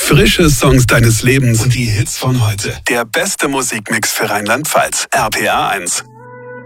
Frische Songs deines Lebens und die Hits von heute. Der beste Musikmix für Rheinland-Pfalz. RPA 1.